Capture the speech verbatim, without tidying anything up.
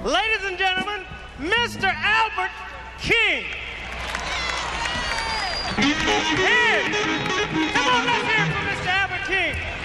Ladies and gentlemen, Mister Albert King. And, come on, let's hear it for Mister Albert King.